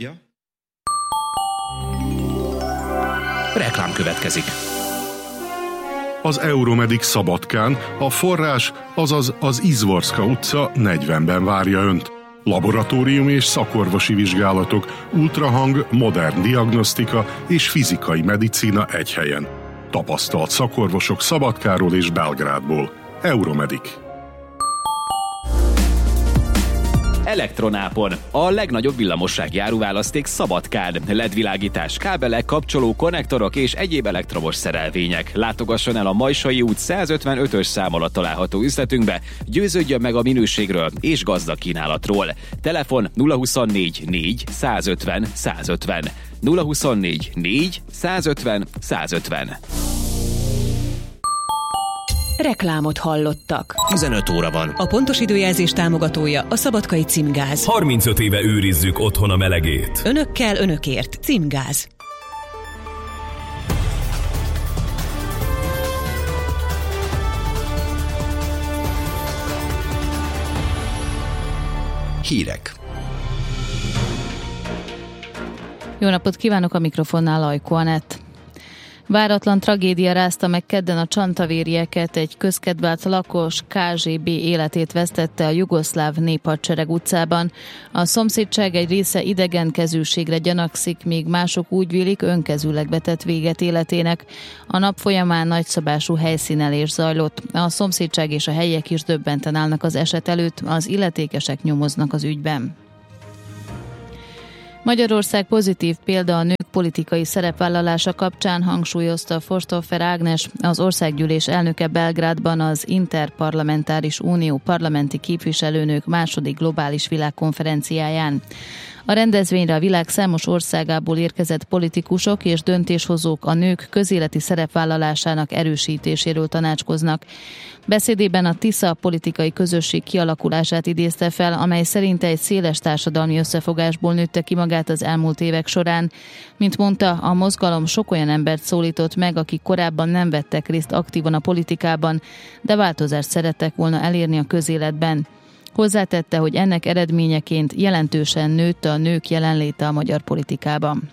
Ja. Reklám következik. Az Euromedic Szabadkán a forrás, azaz az Izvorska utca 40-ben várja Önt. Laboratórium és szakorvosi vizsgálatok, ultrahang, modern diagnosztika és fizikai medicína egy helyen. Tapasztalt szakorvosok Szabadkáról és Belgrádból. Euromedic. Elektronápon. A legnagyobb villamosságjáróválaszték Szabadkán. LED-világítás, kábelek, kapcsoló, konnektorok és egyéb elektromos szerelvények. Látogasson el a Majsai út 155-ös szám alatt található üzletünkbe, győződjön meg a minőségről és gazdag kínálatról. Telefon 024 4 150 150. 024 4 150 150. Reklámot hallottak. 15 óra van. A pontos időjelzés támogatója a Szabadkai Címgáz. 35 éve őrizzük otthon a melegét. Önökkel, önökért. Címgáz. Hírek. Jó napot kívánok, a mikrofonnál Ajko Anett. Váratlan tragédia rázta meg kedden a csantavérieket, egy közkedvelt lakos KZB életét vesztette a jugoszláv néphadsereg utcában. A szomszédság egy része idegenkezűségre gyanakszik, míg mások úgy vélik, önkezűleg vetett véget életének. A nap folyamán nagyszabású helyszínelés zajlott. A szomszédság és a helyiek is döbbenten állnak az eset előtt, az illetékesek nyomoznak az ügyben. Magyarország pozitív példa a nők politikai szerepvállalása kapcsán, hangsúlyozta Forsthofer Ágnes, az országgyűlés elnöke Belgrádban az Interparlamentáris Unió parlamenti képviselőnők második globális világkonferenciáján. A rendezvényre a világ számos országából érkezett politikusok és döntéshozók a nők közéleti szerepvállalásának erősítéséről tanácskoznak. Beszédében a Tisza politikai közösség kialakulását idézte fel, amely szerinte egy széles társadalmi összefogásból nőtte ki magát az elmúlt évek során. Mint mondta, a mozgalom sok olyan embert szólított meg, akik korábban nem vettek részt aktívan a politikában, de változást szerettek volna elérni a közéletben. Hozzátette, hogy ennek eredményeként jelentősen nőtt a nők jelenléte a magyar politikában.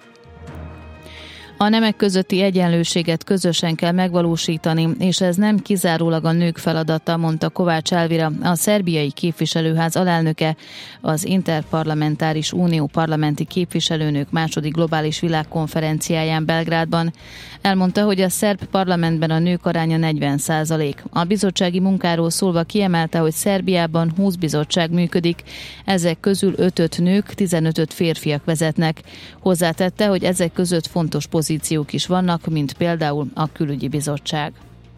A nemek közötti egyenlőséget közösen kell megvalósítani, és ez nem kizárólag a nők feladata, mondta Kovács Elvira, a szerbiai képviselőház alelnöke, az Interparlamentáris Unió parlamenti képviselőnők második globális világkonferenciáján Belgrádban. Elmondta, hogy a szerb parlamentben a nők aránya 40%. A bizottsági munkáról szólva kiemelte, hogy Szerbiában 20 bizottság működik, ezek közül 5-öt nők, 15-öt férfiak vezetnek. Hozzátette, hogy ezek között fontos pozíciók is vannak, mint például a külügyi bizottság.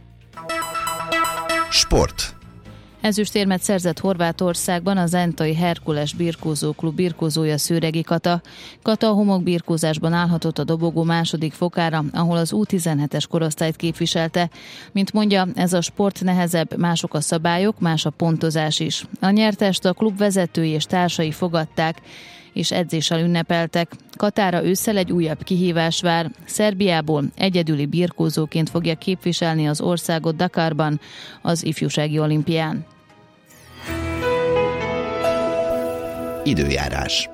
Sport. Ezüstérmet szerzett Horvátországban a Zentai Herkules birkózóklub birkózója Szőregi Kata. Kata a homokbirkózásban állhatott a dobogó második fokára, ahol az U17-es korosztályt képviselte. Mint mondja, ez a sport nehezebb, mások a szabályok, más a pontozás is. A nyertest a klub vezetői és társai fogadták, és edzéssel ünnepeltek. Katára ősszel egy újabb kihívás vár. Szerbiából egyedüli birkózóként fogja képviselni az országot Dakarban, az ifjúsági olimpián. Időjárás.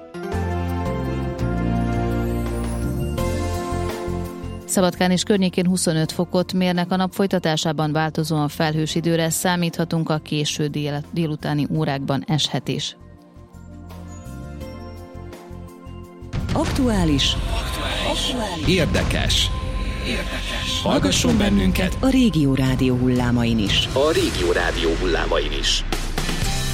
Szabadkán és környékén 25 fokot mérnek, a nap folytatásában változóan felhős időre számíthatunk, a késő délutáni órákban eshet is. Aktuális. Érdekes. Hallgasson bennünket a Régió Rádió hullámain is. a Régió Rádió hullámain is.